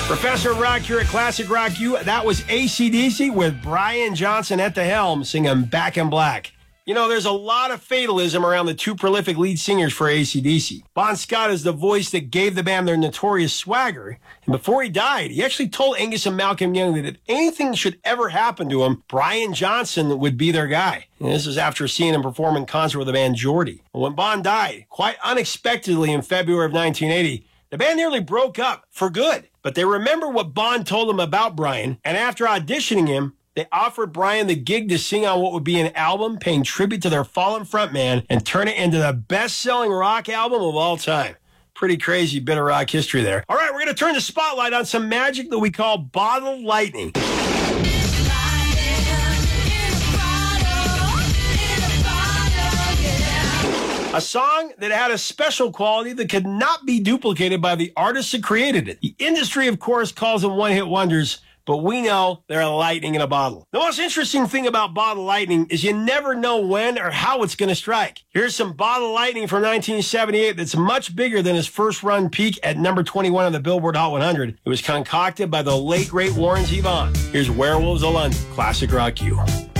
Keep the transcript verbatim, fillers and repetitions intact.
Professor of Rock here at Classic Rock U. That was A C D C with Brian Johnson at the helm singing Back in Black. You know, there's a lot of fatalism around the two prolific lead singers for A C D C. Bon Scott is the voice that gave the band their notorious swagger. And before he died, he actually told Angus and Malcolm Young that if anything should ever happen to him, Brian Johnson would be their guy. And this is after seeing him perform in concert with the band Geordie. When Bon died, quite unexpectedly in February of nineteen eighty, the band nearly broke up for good. But they remember what Bon told them about Brian, and after auditioning him, they offered Brian the gig to sing on what would be an album paying tribute to their fallen frontman and turn it into the best-selling rock album of all time. Pretty crazy bit of rock history there. All right, we're going to turn the spotlight on some magic that we call bottle lightning. A song that had a special quality that could not be duplicated by the artists that created it. The industry, of course, calls them one-hit wonders, but we know they're a lightning in a bottle. The most interesting thing about bottle lightning is you never know when or how it's going to strike. Here's some bottle lightning from nineteen seventy-eight that's much bigger than his first run peak at number twenty-one on the Billboard Hot one hundred. It was concocted by the late, great Warren Zevon. Here's Werewolves of London, Classic Rock U.